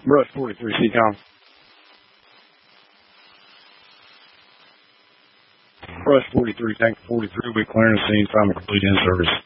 Brush 43, CCOM. Brush 43, Tank 43, we clearing the scene, time to complete in service.